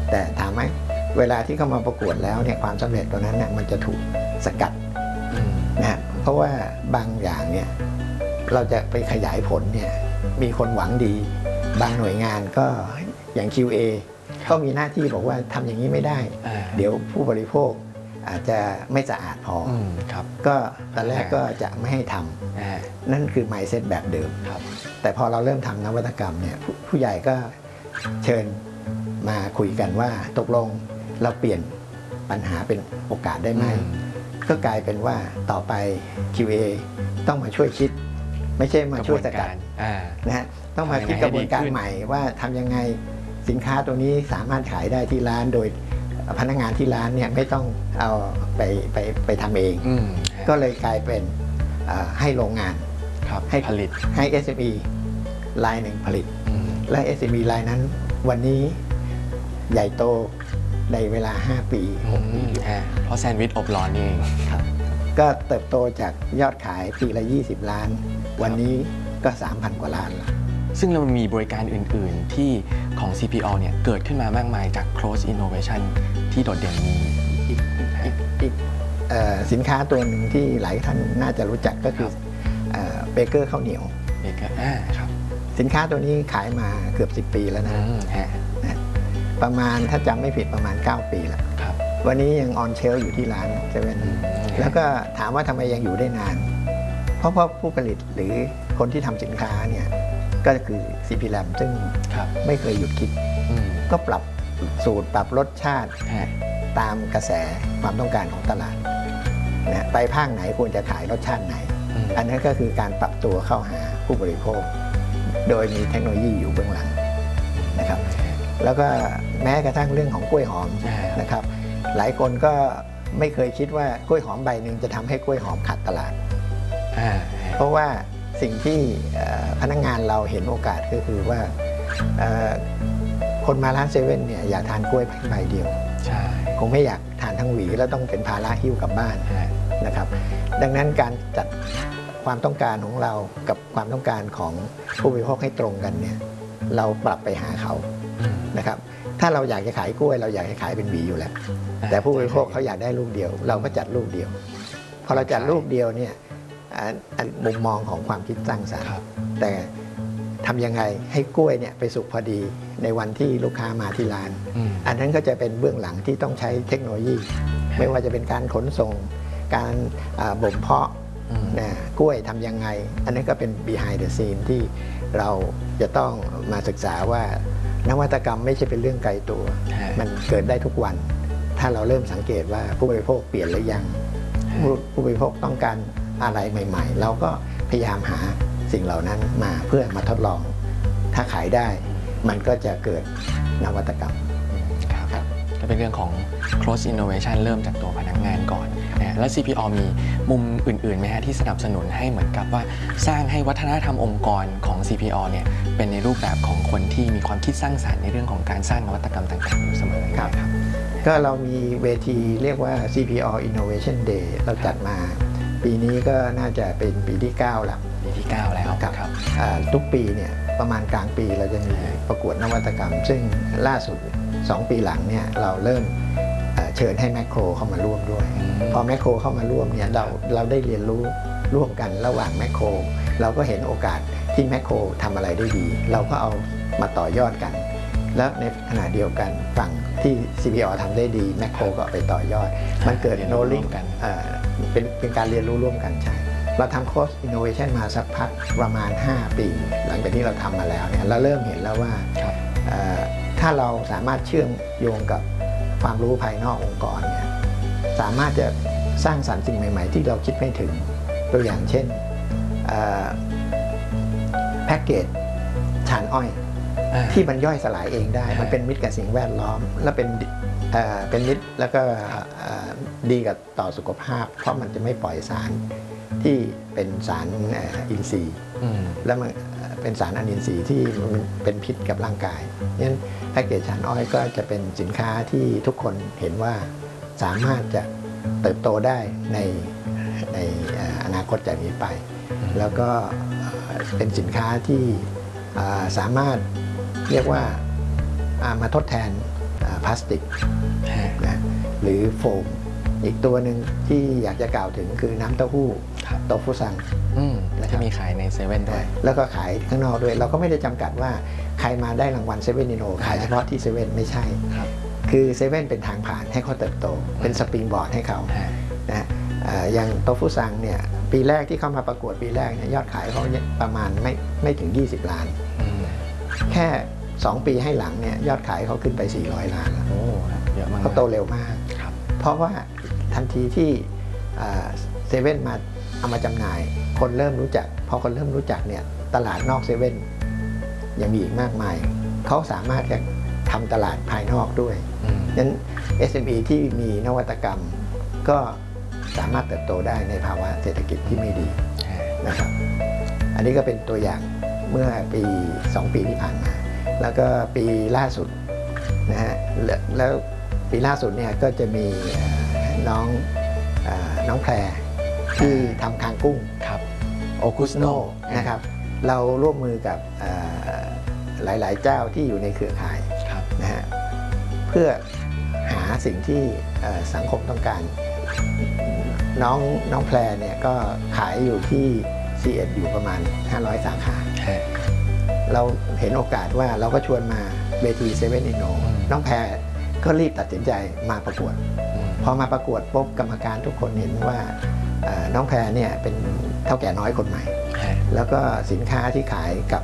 แต่ถามไหมเวลาที่เข้ามาประกวดแล้วเนี่ยความสำเร็จตัวนั้นเนี่ยมันจะถูกสกัดนะเพราะว่าบางอย่างเนี่ยเราจะไปขยายผลเนี่ยมีคนหวังดีบางหน่วยงานก็อย่าง QA ก็มีหน้าที่บอกว่าทำอย่างนี้ไม่ได้เดี๋ยวผู้บริโภคอาจจะไม่สะอาดพอก็ตอนแรกก็จะไม่ให้ทำนั่นคือ mindset แบบเดิมแต่พอเราเริ่มทำนวัตกรรมเนี่ยผู้ใหญ่ก็เชิญมาคุยกันว่าตกลงเราเปลี่ยนปัญหาเป็นโอกาสได้ไหมก็กลายเป็นว่าต่อไป QA ต้องมาช่วยคิดไม่ใช่มาช่วยสกัดนะฮะต้องมาคิดกระบวนการใหม่ว่าทำยังไงสินค้าตัวนี้สามารถขายได้ที่ร้านโดยพนักงานที่ร้านเนี่ยไม่ต้องเอาไปทำเองก็เลยกลายเป็นให้โรงงานให้ผลิตให้ SME รายหนึ่งผลิตและ SME รายนั้นวันนี้ใหญ่โตในเวลา5 ปี6 ปีเพราะแซนด์วิชอบร้อนนี่เองก็เติบโตจากยอดขายปีละ20 ล้านวันนี้ก็ 3,000 กว่าล้านแล้วซึ่งเรามีบริการอื่นๆที่ของ CPO เนี่ยเกิดขึ้นมามากมายจาก Cross Innovation ที่โดดเด่นมีอีกสินค้าตัวหนึ่งที่หลายท่านน่าจะรู้จักก็คือเบเกอร์ข้าวเหนียวเบเกอร์ครับสินค้าตัวนี้ขายมาเกือบ10 ปีแล้วนะประมาณถ้าจำไม่ผิดประมาณ9 ปีแล้ววันนี้ยังออนเชลอยู่ที่ร้านเซเว่นแล้วก็ถามว่าทำไมยังอยู่ได้นานเพราะผู้ผลิตหรือคนที่ทำสินค้าเนี่ยก็คือ CP Lam ซึ่งไม่เคยหยุดคิดก็ปรับสูตรปรับรสชาติตามกระแสความต้องการของตลาดนะไปภาคไหนควรจะขายรสชาติไหนอันนั้นก็คือการปรับตัวเข้าหาผู้บริโภคโดยมีเทคโนโลยีอยู่เบื้องหลังนะครับแล้วก็แม้กระทั่งเรื่องของกล้วยหอมนะครับหลายคนก็ไม่เคยคิดว่ากล้วยหอมใบหนึ่งจะทำให้กล้วยหอมขาดตลาดเพราะว่าสิ่งที่พนักงานเราเห็นโอกาสก็คือว่าคนมาร้านเซเว่นเนี่ยอยากทานกล้วยใบเดียวคงไม่อยากทานทั้งหวีแล้วต้องเป็นภาระหิ้วกลับบ้านนะครับดังนั้นการจัดความต้องการของเรากับความต้องการของผู้บริโภคให้ตรงกันเนี่ยเราปรับไปหาเขานะครับถ้าเราอยากจะขายกล้วยเราอยากจะขายเป็นหวีอยู่แล้วแต่ผู้บริโภคเขาอยากได้ลูกเดียวเราก็จัดลูกเดียวพอเราจัดลูกเดียวเนี่ยมุมมองของความคิดสร้างสรรค์แต่ทำยังไงให้กล้วยเนี่ยไปสุกพอดีในวันที่ลูกค้ามาที่ร้านอันนั้นก็จะเป็นเบื้องหลังที่ต้องใช้เทคโนโลยีไม่ว่าจะเป็นการขนส่งการบ่มเพาะกล้วยทำยังไงอันนี้ก็เป็น behind the scene ที่เราจะต้องมาศึกษาว่านวัตกรรมไม่ใช่เป็นเรื่องไกลตัวมันเกิดได้ทุกวันถ้าเราเริ่มสังเกตว่าผู้บริโภคเปลี่ยนหรือยังผู้บริโภคต้องการอะไรใหม่ๆเราก็พยายามหาสิ่งเหล่านั้นมาเพื่อมาทดลองถ้าขายได้มันก็จะเกิดนวัตกรรมครับก็เป็นเรื่องของ cross innovation เริ่มจากตัวพนักงานก่อนนะแล้ว CPO มีมุมอื่นๆไหมฮะที่สนับสนุนให้เหมือนกับว่าสร้างให้วัฒนธรรมองค์กรของ CPO เนี่ยเป็นในรูปแบบของคนที่มีความคิดสร้างสรรค์ในเรื่องของการสร้างนวัตกรรมต่างๆอยู่เสมอครับก็เรามีเวทีเรียกว่า CPO Innovation Day เราจัดมาปีนี้ก็น่าจะเป็นปีที่9แล้วปีที่9แล้วครับทุกปีเนี่ยประมาณกลางปีเราจะมีประกวดนวัตกรรมซึ่งล่าสุด2 ปีหลังเนี่ยเราเริ่มเชิญให้แมคโครเข้ามาร่วมด้วยพอแมคโครเข้ามาร่วมเนี่ยเราได้เรียนรู้ร่วมกันระหว่างแมคโครเราก็เห็นโอกาสที่แมคโครทำอะไรได้ดีเราก็เอามาต่อยอดกันแล้วในขณะเดียวกันฝั่งที่ CPO ทำได้ดีแมคโครก็ไปต่อยอดมันเกิดโนลิ่งกันเป็นการเรียนรู้ร่วมกันใช่เราทำ Cross Innovation มาสักพักประมาณ5 ปีหลังจากที่เราทำมาแล้วเนี่ยเราเริ่มเห็นแล้วว่าถ้าเราสามารถเชื่อมโยงกับความรู้ภายนอกองค์กรเนี่ยสามารถจะสร้างสรรค์สิ่งใหม่ๆที่เราคิดไม่ถึงตัวอย่างเช่นแพ็กเกจชานอ้อยที่มันย่อยสลายเองได้มันเป็นมิตรกับสิ่งแวดล้อมและเป็นมิตรแล้วก็ดีกับต่อสุขภาพเพราะมันจะไม่ปล่อยสารที่เป็นสารอินทรีย์แล้วมันเป็นสารอนินทรีย์ที่มันเป็นพิษกับร่างกายงั้นแพ็กเกจชานอ้อยก็จะเป็นสินค้าที่ทุกคนเห็นว่าสามารถจะเติบโตได้ในอนาคตจากนี้ไปแล้วก็เป็นสินค้าที่สามารถเรียกว่ามาทดแทนพลาสติกฮะนะหรือโฟมอีกตัวหนึ่งที่อยากจะกล่าวถึงคือน้ำเต้าหู้ครับโตฟุซังที่มีขายในเซเว่นด้วยแล้วก็ขายข้างนอกด้วย เราก็ไม่ได้จำกัดว่าใครมาได้รางวัลเซเว่นอินโนขายเฉพาะที่เซเว่นไม่ใช่ครับคือเซเว่นเป็นทางผ่านให้เขาเติบโตเป็นสปริงบอร์ดให้เขาฮะนะอย่างโตฟุซังเนี่ยปีแรกที่เข้ามาประกวดปีแรกเนี่ยยอดขายเขาประมาณไม่ถึง 20 ล้านอืมแค่ 2 ปีให้หลังเนี่ยยอดขายเขาขึ้นไป 400 ล้านแล้วโอ้เยอะมากเขาโตเร็วมากครับเพราะว่าทันทีที่เซเว่นมาเอามาจำหน่าย คนเริ่มรู้จักพอคนเริ่มรู้จักเนี่ยตลาดนอกเซเว่นยังมีอีกมากมายเขาสามารถจะทำตลาดภายนอกด้วยอืมฉะนั้น SME ที่มีนวัตกรรมก็สามารถเติบโตได้ในภาวะเศรษฐกิจที่ไม่ดีฮะนะครับ อันนี้ก็เป็นตัวอย่างเมื่อปี 2 ปีที่ผ่านมา แล้วก็ปีล่าสุดนะฮะแล้วปีล่าสุดเนี่ยก็จะมีน้องแพรที่ทำคางกุ้งครับโอคุสโนนะครับ เราร่วมมือกับหลายๆ เจ้าที่อยู่ในเครือข่ายครับนะฮะเพื่อหาสิ่งที่สังคมต้องการน้องแพรเนี่ยก็ขายอยู่ที่ C1 อยู่ประมาณ 500 สาขาฮะเราเห็นโอกาสว่าเราก็ชวนมาเวทีเซเว่นอินโนอืมน้องแพรก็รีบตัดสินใจมาประกวดอืมพอมาประกวดปุ๊บกรรมการทุกคนเห็นว่าน้องแพรเนี่ยเป็นเท่าแก่น้อยคนใหม่ฮะแล้วก็สินค้าที่ขายกับ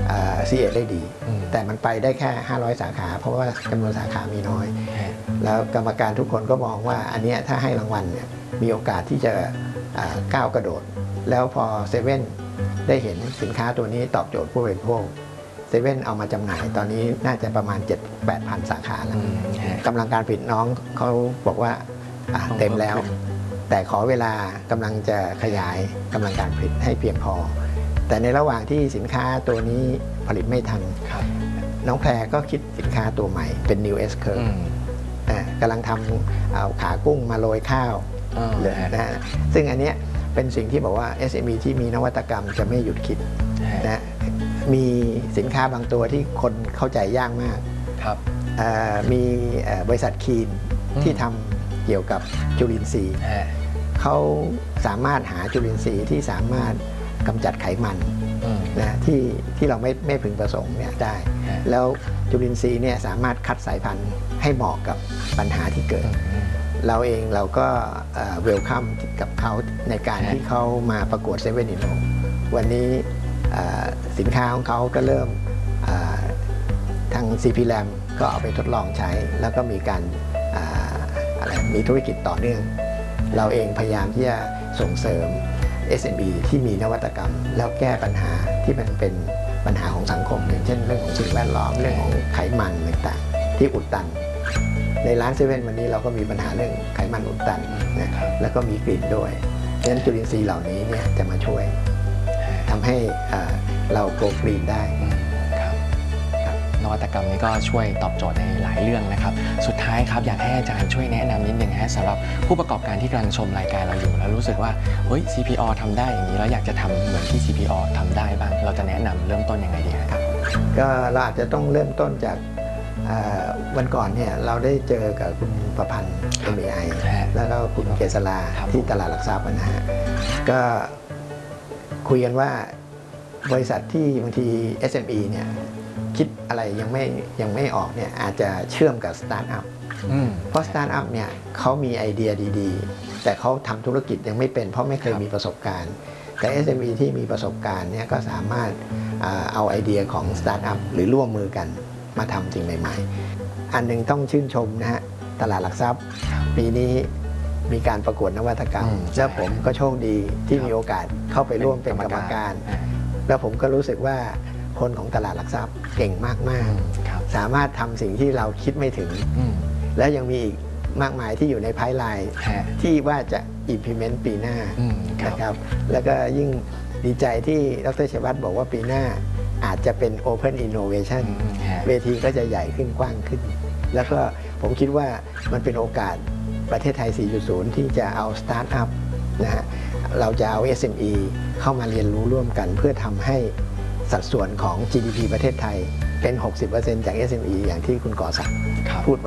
C1 ได้ดีอืมแต่มันไปได้แค่ 500 สาขา เพราะว่าจำนวนสาขามีน้อยฮะแล้วกรรมการทุกคนก็มองว่าอันเนี้ยถ้าให้รางวัลเนี่ยมีโอกาสที่จะก้าวกระโดด แล้วพอเซเว่นได้เห็นสินค้าตัวนี้ตอบโจทย์ผู้บริโภคเซเว่นเอามาจำหน่ายตอนนี้น่าจะประมาณ 7-8 พันสาขาแล้วอืมฮะกำลังการผลิตน้องเขาบอกว่าเต็มแล้ว แต่ขอเวลากำลังจะขยายกำลังการผลิตให้เพียงพอ แต่ในระหว่างที่สินค้าตัวนี้ผลิตไม่ทันครับน้องแพรก็คิดสินค้าตัวใหม่เป็น New S อื Curve มกำลังทำเอาขากุ้งมาโรยข้าว เลยนะฮะซึ่งอันเนี้ยเป็นสิ่งที่บอกว่า SME ที่มีนวัตกรรมจะไม่หยุดคิดฮะนะมีสินค้าบางตัวที่คนเข้าใจยากมากครับมีบริษัทคีนอืมที่ทำเกี่ยวกับจุลินทรีย์ฮะเขาสามารถหาจุลินทรีย์ที่สามารถกำจัดไขมันอืมนะที่เราไม่พึงประสงค์เนี่ยได้ฮะแล้วจุลินทรีย์เนี่ยสามารถคัดสายพันธุ์ให้เหมาะกับปัญหาที่เกิดอืมเราเองเราก็เวลคัมกับเขาในการฮะที่เขามาประกวดเซเว่นอินโนวันนี้สินค้าของเขาก็เริ่มทาง CP Lam ก็เอาไปทดลองใช้ แล้วก็มีการมีธุรกิจต่อเนื่อง เราเองพยายามที่จะส่งเสริม SME ที่มีนวัตกรรม แล้วแก้ปัญหาที่มันเป็นปัญหาของสังคมอย่างเช่นเรื่องของสิ่งแวดล้อมเรื่องของไขมันต่างๆที่อุดตัน ในร้านเซเว่นวันนี้เราก็มีปัญหาเรื่องไขมันอุดตันนะครับแล้วก็มีกลิ่นด้วยฉะนั้นจุลินทรีย์เหล่านี้เนี่ยจะมาช่วยทำให้เราโกลกรีนได้อืมครับนวัตกรรมนี้ก็ช่วยตอบโจทย์ในหลายเรื่องนะครับ สุดท้ายครับอยากให้อาจารย์ช่วยแนะนำนิดนึงฮะสำหรับผู้ประกอบการที่กำลังชมรายการเราอยู่ แล้วรู้สึกว่าเฮ้ย CPO ทำได้อย่างนี้แล้วอยากจะทำเหมือนที่ CPO ทำได้บ้างเราจะแนะนำเริ่มต้นยังไงดีครับก็เราอาจจะต้องเริ่มต้นจากวันก่อนเนี่ยเราได้เจอกับคุณประพันธ์ MAI แล้วก็คุณเกษราครับที่ตลาดหลักทรัพย์นะฮะก็คุยกันว่าบริษัทที่บางที SME เนี่ยคิดอะไรยังไม่ออกเนี่ยอาจจะเชื่อมกับสตาร์ทอัพอืมเพราะสตาร์ทอัพเนี่ยเขามีไอเดียดีๆ แต่เขาทำธุรกิจยังไม่เป็นเพราะไม่เคยครับมีประสบการณ์ แต่ SME ที่มีประสบการณ์เนี่ยก็สามารถเอาไอเดียของสตาร์ทอัพหรือร่วมมือกันมาทำสิ่งใหม่ๆ อันหนึงต้องชื่นชมนะฮะตลาดหลักทรัพย์ปีนี้มีการประกวดนวัตกรรมอืมแล้วผมก็โชคดีที่ครับมีโอกาสเข้าไปร่วมเป็นกรรมการ แล้วผมก็รู้สึกว่าคนของตลาดหลักทรัพย์เก่งมากครับๆ สามารถทำสิ่งที่เราคิดไม่ถึงอืมและยังมีอีกมากมายที่อยู่ในไพป์ไลน์ฮะที่ว่าจะ implement ปีหน้าอืมครับนะครับ แล้วก็ยิ่งดีใจที่ดร. ชัยวัฒน์บอกว่าปีหน้าอาจจะเป็น Open Innovation อืมฮะเวทีก็จะใหญ่ขึ้นกว้างขึ้น แล้วก็ผมคิดว่ามันเป็นโอกาสประเทศไทย 4.0 ที่จะเอาสตาร์ทอัพนะฮะเราจะเอา SME เข้ามาเรียนรู้ร่วมกัน เพื่อทำให้สัดส่วนของ GDP ประเทศไทยเป็น 60% จาก SME อย่างที่คุณก่อศักดิ์ครับพูด